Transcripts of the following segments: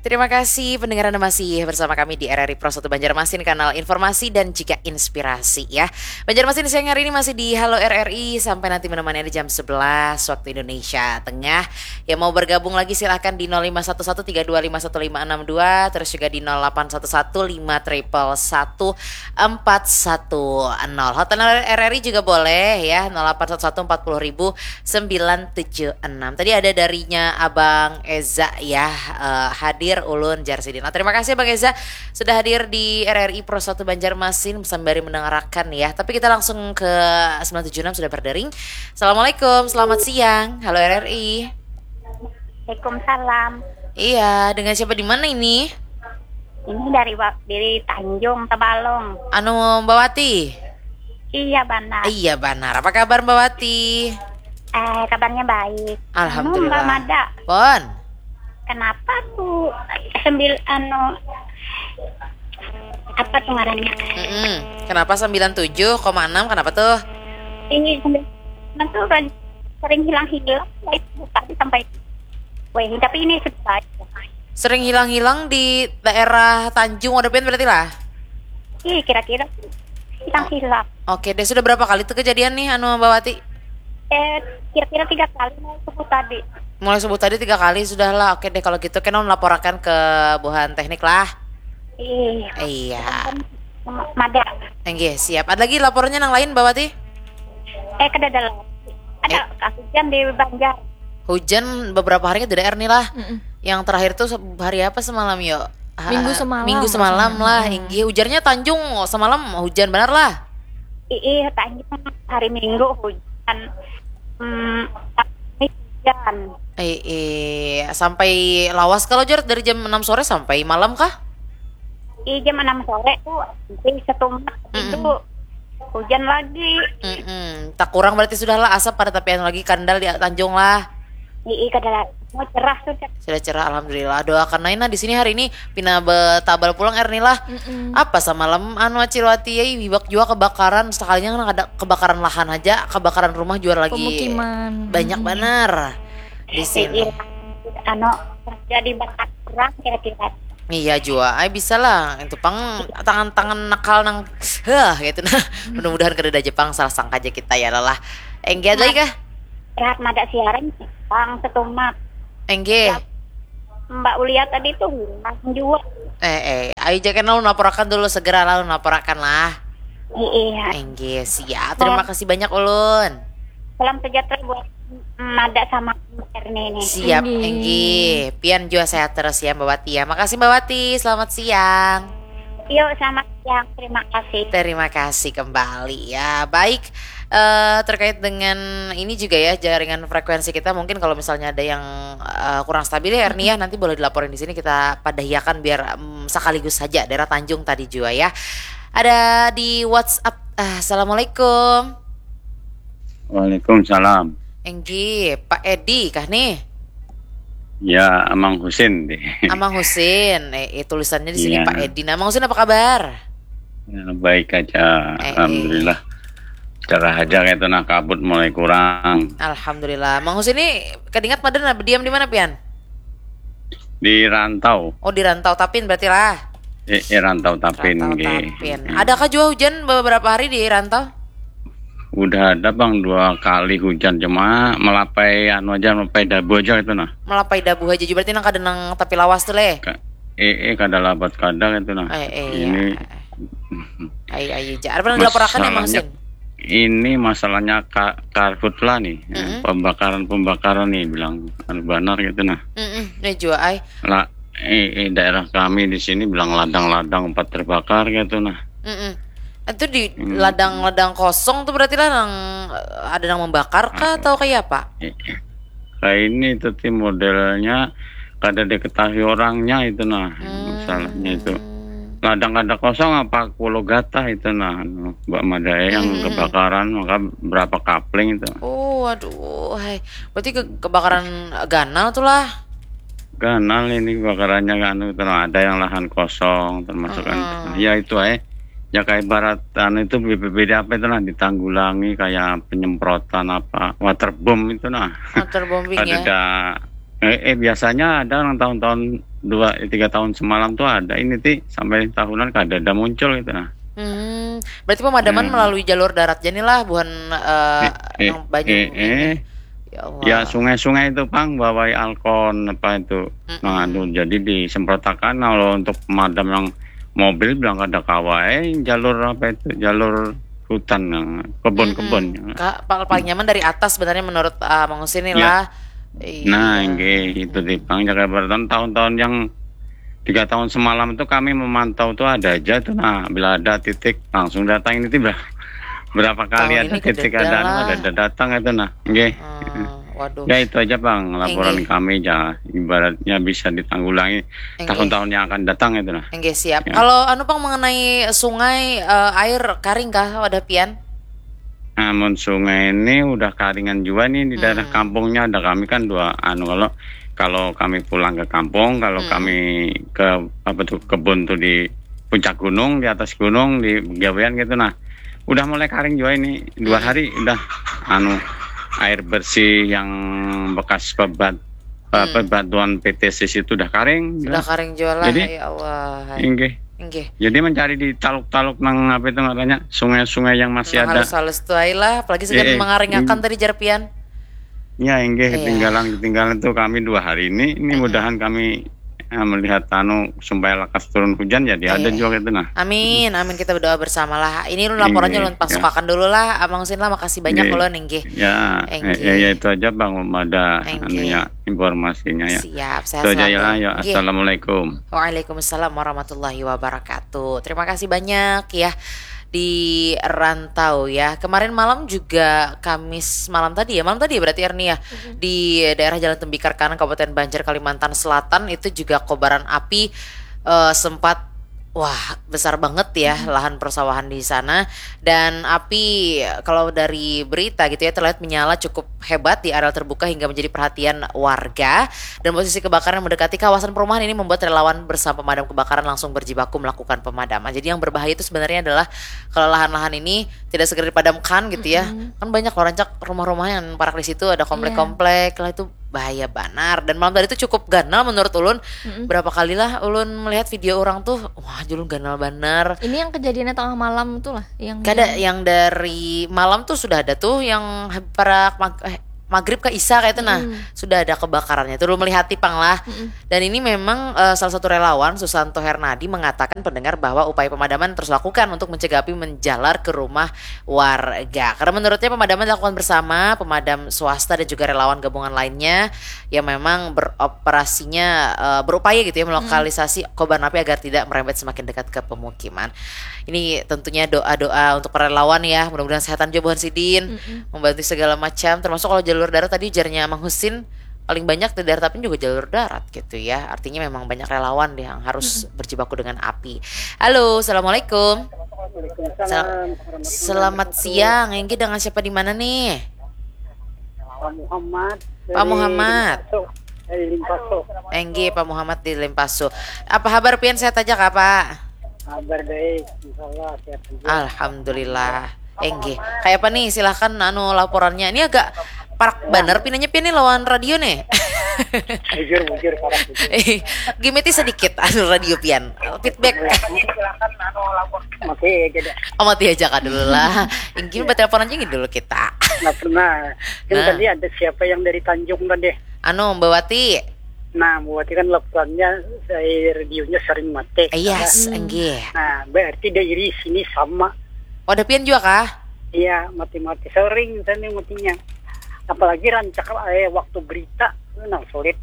Terima kasih pendengar Anda masih bersama kami di RRI Pro 1 Banjarmasin, kanal informasi dan juga inspirasi ya. Banjarmasin siang hari ini masih di Halo RRI sampai nanti menemani Anda jam 11 waktu Indonesia Tengah. Yang mau bergabung lagi silahkan di 051132515662, terus juga di 081153114140. Hotline RRI juga boleh ya, 0811400976. Tadi ada darinya Abang Eza ya, hadir ulun Jarsidin. Nah, terima kasih Bang Eza sudah hadir di RRI Pro 1 Banjarmasin sembari mendengarkan ya. Tapi kita langsung ke 976 sudah berdering. Assalamualaikum, selamat siang. Halo RRI. Waalaikumsalam. Iya, dengan siapa di mana ini? Ini dari Tanjung Tabalong. Mbak Wati. Iya benar. Iya benar. Apa kabar Mbak Wati? Kabarnya baik. Alhamdulillah. Mbak Mada. Pon. Kenapa tuh apa tuh ngarannya? Kenapa 97,6? Kenapa tuh? Ini tuh sering hilang-hilang tadi sampai tapi ini sudah baik. Sering hilang-hilang di daerah Tanjung Odepen berarti lah? Iya, kira-kira hilang-hilang. Oke deh, sudah berapa kali tuh kejadian nih Mbak Wati? Kira-kira 3 kali mulai subuh tadi. Mulai subuh tadi 3 kali sudah lah. Oke deh kalau gitu kan laporkan ke Buhan Teknik lah. Iya. Mada. Enggak siap. Ada lagi laporannya yang lain Mbak Wati? Ada hujan di Banjar. Hujan beberapa hari di daerah nih lah. Yang terakhir tuh hari apa semalam yuk? Minggu semalam lah. Hujannya Tanjung semalam hujan benar lah. Iya, Tanjung hari Minggu hujan. Hujan. Sampai lawas kalau Jor dari jam 6 sore sampai malam kah? Iya, jam 6 sore tuh di Setumat itu hujan lagi. Tak kurang berarti sudahlah asap pada tapian lagi kandal di Tanjung lah. Iya, kadang mau cerah sudah. Sudah cerah alhamdulillah. Doakan Naina di sini hari ini pina betabal pulang Ernilah. Apa semalam Acilwati ya bibak juga kebakaran, sekalinya kan ada kebakaran lahan aja, kebakaran rumah jual lagi. Pemukiman. Banyak benar di sini. Jadi bakar kurang kira-kira. Iya jua, bisa lah. Itu tangan-tangan nakal nang gitu nah. Mudah-mudahan kededa Jepang salah sangka aja kita ya lelah. Enggak lagi kah? Sehat mada siaran Bang Setumat. Enggak. Mbak Ulia tadi tuh langsung juga. Ayo jangan lalu laporkan dulu, segera lalu laporkan lah. Iya. Enggak siap. Terima kasih banyak Ulun. Salam sejahtera buat Mada sama Erni ini. Siap Enggi. Pian juga sehat terus ya Mbak Wati ya. Makasih Mbak Wati. Selamat siang. Yuk selamat siang. Terima kasih. Terima kasih kembali ya. Baik. Terkait dengan ini juga ya jaringan frekuensi kita, mungkin kalau misalnya ada yang kurang stabil ya Erni ya, nanti boleh dilaporin di sini kita padahiakan biar sekaligus saja daerah Tanjung tadi juga ya. Ada di WhatsApp. Assalamualaikum. Waalaikumsalam. Enggi, Pak Edi kah nih? Ya, Amang Husin deh. Amang Husin. Tulisannya di sini Iya. Pak Edi. Nah, Amang Husin apa kabar? Ya, baik aja, alhamdulillah. Cerah aja kayak itu, nah kabut mulai kurang. Alhamdulillah. Mang Husin ini kedingat maden diam di mana Pian? Di rantau. Oh di Rantau Tapin berarti lah. Rantau Tapin. Rantau Tapin. Adakah juga hujan beberapa hari di Rantau? Udah ada Bang 2 kali hujan, cuma melapai melapai dabu aja itu nah. Melapai dabu aja berarti nang kadenang tapi lawas tuh leh. Kada labat kadang itu nah. Ini ayo jar pernah dilaporkan ya Mang Husin? Ini masalahnya karhutlah nih, pembakaran nih bilang benar gitu nah. Ini juga lah daerah kami di sini bilang ladang-ladang 4 terbakar gitu nah. Itu di ladang-ladang kosong tuh berarti lah ada yang membakar kah atau kayak apa? Kayak ini tuh modelnya kada diketahui orangnya itu nah, masalahnya itu. Ladang-ladang kosong apa kulo gatah itu nah, Mbak Madaya yang kebakaran maka berapa kapling itu. Oh aduh, berarti kebakaran ganal tuh lah. Ganal ini kebakarannya kan itu nah, ada yang lahan kosong termasuk kan. Ya itu ya kayak baratan itu beda apa itu nah, ditanggulangi kayak penyemprotan apa waterboom itu nah. Waterbombing ya. Ada biasanya ada orang tahun-tahun 2-3 tahun semalam tuh ada ini sampai tahunan ada muncul gitu nah. Berarti pemadaman melalui jalur darat jadilah bukan yang banyak. Ya Allah. Ya sungai-sungai itu Pang bawai alkon apa itu. Nah, jadi disemprotakan kalau untuk pemadam yang mobil bilang ada kawai jalur apa itu jalur hutan yang kebun-kebun. Kak, paling nyaman dari atas sebenarnya menurut Mang Husin ini lah. Nah, itu di Pang Jakarta tahun-tahun yang 3 tahun semalam itu kami memantau tuh ada aja tuh. Nah, bila ada titik langsung datang ini berapa kali ada titik ada datang itu nah. Waduh. Ya itu aja Bang laporan kami ya ibaratnya bisa ditanggulangi tahun-tahun yang akan datang itu nah. Siap. Ya. Kalau Pang mengenai sungai air karing kah ada pian? Namun sungai ini udah karingan juga nih di daerah kampungnya ada kami kan kalau kami pulang ke kampung kalau kami ke kebun tuh di puncak gunung di atas gunung di Gawean gitu nah. Udah mulai karing juga ini 2 hari udah air bersih yang bekas bebatuan PTSIS itu udah karing. Sudah karing jualan. Jadi, ya Allah. Jadi mencari di taluk-taluk nang apa itu namanya sungai-sungai yang masih ada. Halus-halus tuh lah, apalagi segan mengaringakan tadi jarpian. Ya ketinggalan tuh kami 2 hari ini mudahan kami melihat supaya lekas turun hujan jadi ada juga gitu nah. Amin kita berdoa bersama lah. Ini laporannya ulun pasukakan dulu lah Abang Husin lah makasih banyak ulun nggih. Ya itu aja Bang ada informasinya ya. Siap sehat selalu. Itu aja ya. Assalamualaikum. Waalaikumsalam warahmatullahi wabarakatuh. Terima kasih banyak ya di rantau ya. Kemarin malam juga Kamis malam tadi ya berarti Ernia di daerah Jalan Tembikar Kanan Kabupaten Banjar Kalimantan Selatan itu juga kobaran api sempat besar banget ya lahan persawahan di sana dan api kalau dari berita gitu ya terlihat menyala cukup hebat di areal terbuka hingga menjadi perhatian warga dan posisi kebakaran mendekati kawasan perumahan ini membuat relawan bersama pemadam kebakaran langsung berjibaku melakukan pemadaman. Jadi yang berbahaya itu sebenarnya adalah kalau lahan-lahan ini tidak segera dipadamkan gitu ya. Kan banyak rancak rumah-rumah yang parak di situ ada komplek-komplek lah itu bahaya banar dan malam tadi itu cukup ganal menurut ulun. Berapa kali lah ulun melihat video orang tuh julun ganal banar. Ini yang kejadiannya tengah malam tuh lah yang dari malam tuh sudah ada tuh yang para maghrib ke Isya kayak itu sudah ada kebakarannya tuh melihat tipang lah. Dan ini memang salah satu relawan Susanto Hernadi mengatakan pendengar bahwa upaya pemadaman terus lakukan untuk mencegah api menjalar ke rumah warga. Karena menurutnya pemadaman dilakukan bersama pemadam swasta dan juga relawan gabungan lainnya yang memang beroperasinya berupaya gitu ya melokalisasi kobaran api agar tidak merembet semakin dekat ke pemukiman. Ini tentunya doa-doa untuk para relawan ya, mudah-mudahan kesehatan Jobohan Sidin membantu segala macam termasuk kalau jalur darat tadi ujarnya Mang Husin paling banyak di darat tapi juga jalur darat gitu ya. Artinya memang banyak relawan yang harus berjibaku dengan api. Halo, assalamualaikum. Selamat siang. Enggi dengan siapa di mana nih? Pak Muhammad. Enggi Pak Muhammad di Limpaso. Apa kabar pian sehat aja Kak Pak? Kabar baik, insyaallah sehat. Alhamdulillah. Enggi. Kayak apa nih? Silahkan laporannya. Ini agak parak banar pinanya pian nih lawan radio nih. Bujur parah. Gimiti sedikit radio pian. Feedback. Silakan lapor. Mati aja Kak dulu lah. Enggi bertelepon aja dulu kita. Nah pernah. Tadi ada siapa yang dari Tanjung tadi? Mbak Wati. Nah, Mbak kan laporannya radionya sering mati. Yes, Enggi. Nah, berarti dari sini sama. Ada pian juga kah? Iya, mati-mati sering tadi matinya. Apalagi rancak waktu berita, sulit.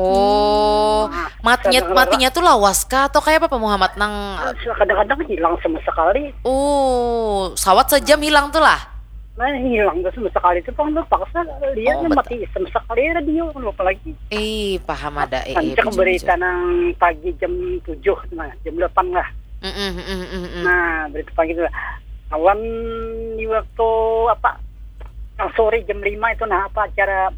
Matinya tuh lawas kah atau kayak apa Pak Muhammad Kadang-kadang hilang sama sekali. Sawat sejam hilang tuh lah. Nah hilang sama sekali itu Bang paksa lihatnya mati sama sekali radio lupa lagi. Paham ada. Rancak berita nang pagi jam 7, jam 8 lah. Nah berita pagi itu awan di waktu sore jam 5 itu acara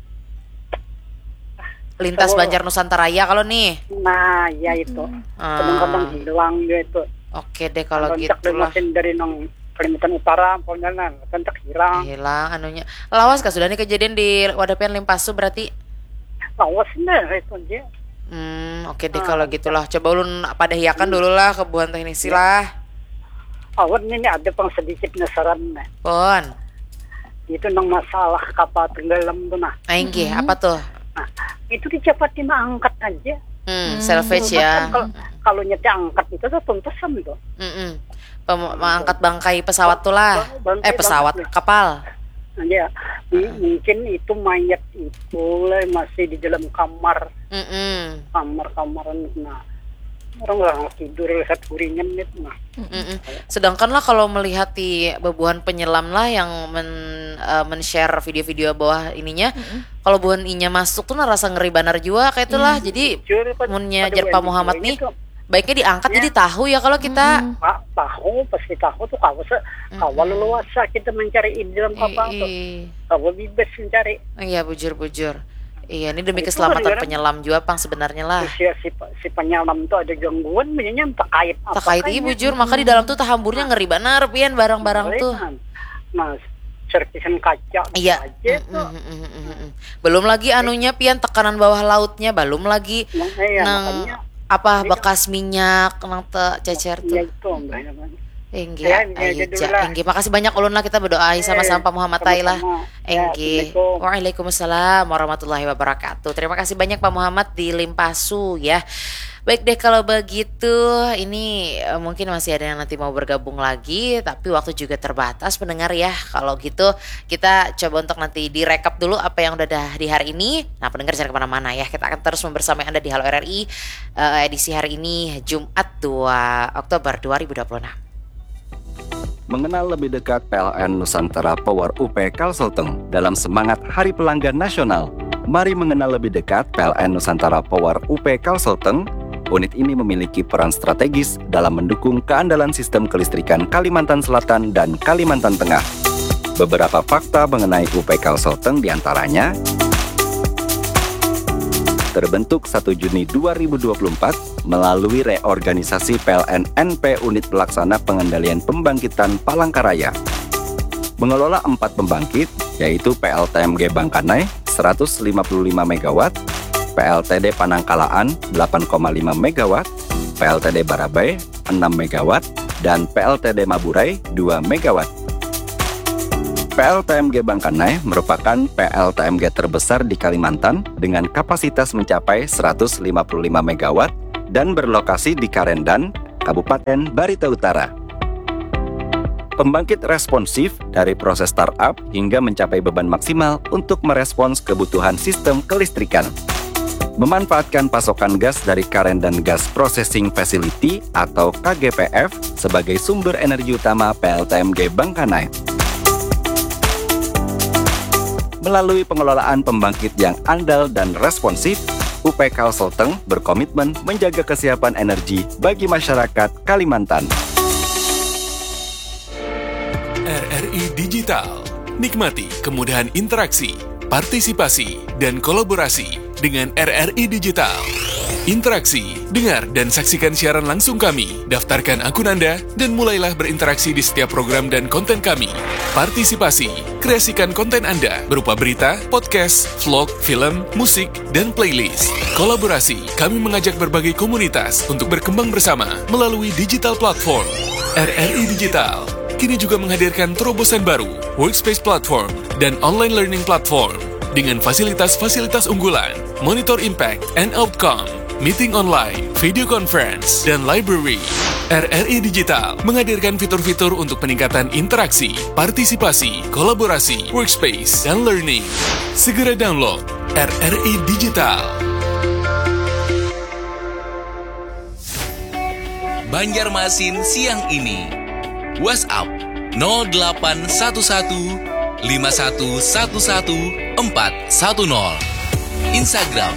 lintas Banjar Nusantara kalau nih. Nah ya itu kadang-kadang hilang gitu. Oke deh kalau gitu lah. Dari Kalimantan Utara, Pontianak, tentak hilang anunya. Lawas kah sudah nih kejadian di Wadapian Limpaso berarti? Lawas itu aja. Oke deh kalau gitulah. Coba ulun padahiakan dulu lah ke Buan teknisi lah. Awan ini ada pang sedikit nasaran nah. Pon. Itu nang masalah kapal tenggelam tuh nah. Inggih, apa tuh? Nah, itu dicepat angkat aja. Salvage ya. Kalau nyetir angkat itu tuh tuntusan tuh. Mengangkat bangkai pesawat tuh lah. Pesawat, kapal. Ya, mungkin itu mayat itu lah masih di dalam kamar. Kamar-kamaran. Nah, orang tidur satu ringan itu. Nah. Sedangkan lah kalau melihat di bebuhan penyelam lah yang men-share video-video bawah ininya, kalau buhan inya masuk tuh rasa ngeri banar juga kayak itulah. Jadi munnya jar Pak Muhammad nih baiknya diangkat jadi tahu ya kalau kita pasti tahu tuh kawal leluasa kita mencari di dalam kapal tuh kawal bebas mencari. Iya bujur. Iya ini demi keselamatan penyelam juga pang sebenarnya lah. Si penyelam tuh ada gangguan banyak terkait iya bujur, maka di dalam tuh tahamburnya ngeri banar pian barang-barang tuh. Nah, serpihan kaca iya aja tuh. Belum lagi anunya pian tekanan bawah lautnya, belum lagi bekas minyak nang cecer tuh. Iya itu Enggih, makasih banyak ulun lah kita berdoa sama-sama Pak Muhammad Tailah. Enggih. Waalaikumsalam warahmatullahi wabarakatuh. Terima kasih banyak Pak Muhammad di Limpasu ya. Baik deh kalau begitu, ini mungkin masih ada yang nanti mau bergabung lagi, tapi waktu juga terbatas pendengar ya. Kalau gitu kita coba untuk nanti direkap dulu apa yang udah di hari ini. Nah pendengar jangan kemana-mana ya, kita akan terus membersamai Anda di Halo RRI edisi hari ini Jumat 2 Oktober 2026. Mengenal lebih dekat PLN Nusantara Power UP Kalselteng dalam semangat Hari Pelanggan Nasional. Mari mengenal lebih dekat PLN Nusantara Power UP Kalselteng. Unit ini memiliki peran strategis dalam mendukung keandalan sistem kelistrikan Kalimantan Selatan dan Kalimantan Tengah. Beberapa fakta mengenai UP Kalselteng diantaranya: terbentuk 1 Juni 2024 melalui reorganisasi PLN NP Unit Pelaksana Pengendalian Pembangkitan Palangkaraya. Mengelola 4 pembangkit, yaitu PLTMG Bangkanai 155 MW, PLTD Panangkalaan 8,5 MW, PLTD Barabai 6 MW, dan PLTD Maburai 2 MW. PLTMG Bangkanai merupakan PLTMG terbesar di Kalimantan dengan kapasitas mencapai 155 MW dan berlokasi di Karendan, Kabupaten Barito Utara. Pembangkit responsif dari proses startup hingga mencapai beban maksimal untuk merespons kebutuhan sistem kelistrikan. Memanfaatkan pasokan gas dari Karendan Gas Processing Facility atau KGPF sebagai sumber energi utama PLTMG Bangkanai. Melalui pengelolaan pembangkit yang andal dan responsif, UP Kalselteng berkomitmen menjaga kesiapan energi bagi masyarakat Kalimantan. RRI Digital. Nikmati kemudahan interaksi, partisipasi, dan kolaborasi dengan RRI Digital. Interaksi, dengar dan saksikan siaran langsung kami. Daftarkan akun Anda dan mulailah berinteraksi di setiap program dan konten kami. Partisipasi, kreasikan konten Anda berupa berita, podcast, vlog, film, musik, dan playlist. Kolaborasi, kami mengajak berbagai komunitas untuk berkembang bersama melalui digital platform. RRI Digital kini juga menghadirkan terobosan baru, workspace platform, dan online learning platform dengan fasilitas-fasilitas unggulan, monitor impact and outcome, meeting online, video conference, dan library. RRI Digital menghadirkan fitur-fitur untuk peningkatan interaksi, partisipasi, kolaborasi, workspace, dan learning. Segera download RRI Digital. Banjarmasin siang ini. WhatsApp 0811 5111 410. Instagram